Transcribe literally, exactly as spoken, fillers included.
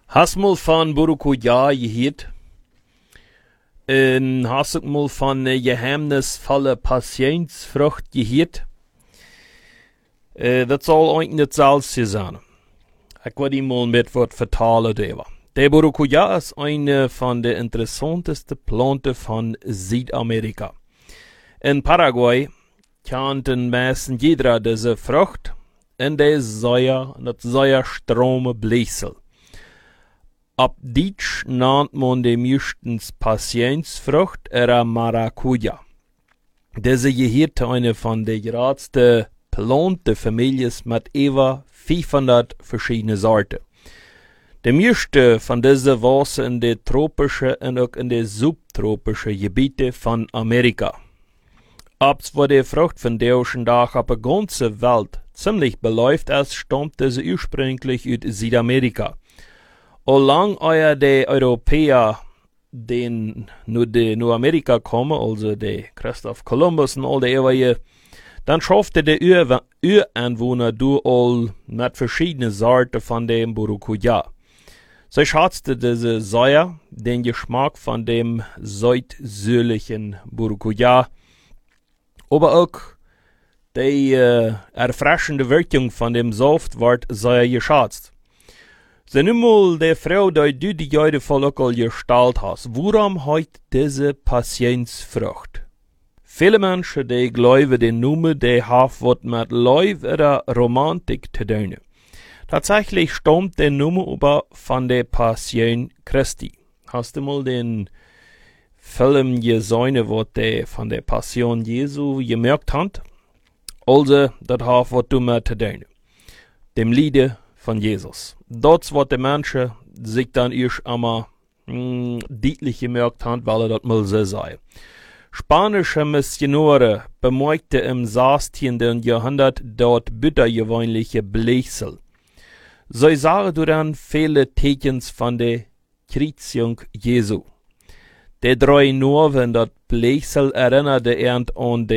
Hast mal van Burukuja gehört? En hast ook mal van de geheimnisvolle patiëntsvrucht gehört? Uh, dat zal eigenlijk hetzelfde zijn. Ik wil die mal met wat vertalen daarover. De Burukuja is een van de interessanteste planten van Zuid-Amerika. In Paraguay kent een meisten jeder deze vrucht en de Säuer, dat Säuerstrome Bläsel. Op Deutsch nennt man de meestens patiëntsvrucht era maracuja. Deze gehört eine van de grootste plantenfamilies met over vijfhonderd verschiedene soorten. De meeste van deze wachsen in de tropische en ook in de subtropische gebieden van Amerika. Ob's wo de Frucht von derischen Dag op de ganze Welt ziemlich beläuft ist, stammt diese ursprünglich aus Südamerika. Olang euer de Europäer den nur de nur Amerika kommen, also de Christoph Columbus und all de eeuwen, dann schaffte de Ur Uranwohner du all mit verschiedenen Sorten von dem Burukuja. Sie schätzte diese Säuer, den Geschmack von dem südsüdlichen Burukuja, aber auch die äh, erfrischende Wirkung von dem Saft wird sehr geschätzt. Se nu mal de Frau, die du die Jahre voll auch gestaltet hast, warum hat diese Patiëntsvrucht? Viele Menschen, die glauben, die Nummer, die hat was mit Liebe oder Romantik zu tun. Tatsächlich stammt der Nummer aber von der Passion Christi. Hast du mal den Film gesehen, was der von der Passion Jesu gemerkt hat? Also, das hat was damit zu tun. Dem Liede von Jesus. Das, was die Menschen sich dann erst einmal mh, deutlich gemerkt haben, weil er das mal so sei. Spanische Missionare bemerkten im sechzehnten Jahrhundert dort bittergewöhnliche Bläsel. Sie sahen dann viele Tekens von der Kreuzigung Jesu. Die drei Norven, das Bläsel erinnerte an